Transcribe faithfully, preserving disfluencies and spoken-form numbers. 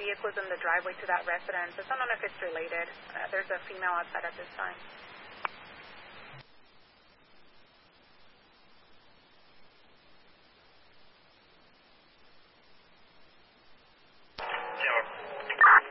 vehicle is in the driveway to that residence. I don't know if it's related. Uh, there's a female outside at this time.